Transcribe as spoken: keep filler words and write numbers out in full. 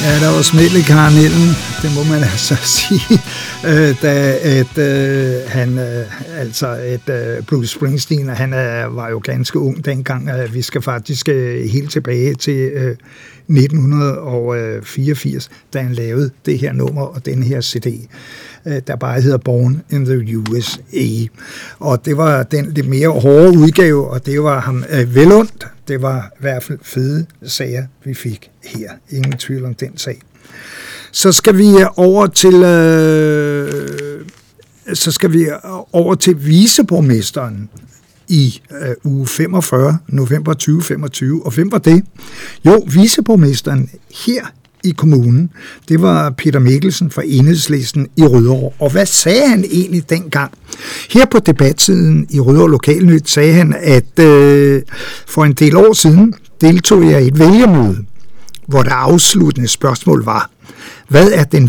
Ja, der var smæld i karamellen, det må man altså sige, øh, da et, øh, han, øh, altså et øh, Bruce Springsteen, han øh, var jo ganske ung dengang, øh, vi skal faktisk øh, helt tilbage til øh, nitten fireogfirs, da han lavede det her nummer og den her C D, øh, der bare hedder Born in the U S A. Og det var den lidt mere hårde udgave, og det var ham øh, velundt. Det var i hvert fald fede sager, vi fik her. Ingen tvivl om den sag. Så skal vi over til øh, så skal vi over til viceborgmesteren i øh, uge femogfyrre, november tyve femogtyve. Og hvem var det? Jo, viceborgmesteren her i kommunen, det var Peter Mikkelsen fra Enhedslisten i Rødovre. Og hvad sagde han egentlig dengang? Her på debatsiden i Rødovre Lokalnyt sagde han, at øh, for en del år siden deltog jeg i et vælgermøde, hvor det afsluttende spørgsmål var, hvad er den